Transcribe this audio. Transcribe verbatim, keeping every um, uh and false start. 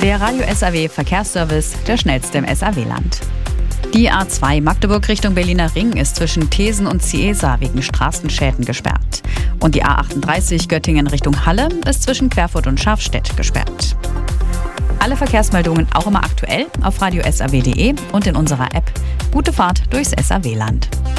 Der Radio S A W Verkehrsservice, der schnellste im S A W-Land. Die A zwei Magdeburg Richtung Berliner Ring ist zwischen Thesen und Ciesa wegen Straßenschäden gesperrt. Und die A achtunddreißig Göttingen Richtung Halle ist zwischen Querfurt und Schafstedt gesperrt. Alle Verkehrsmeldungen auch immer aktuell auf radio s a w punkt d e und in unserer App. Gute Fahrt durchs S A W-Land.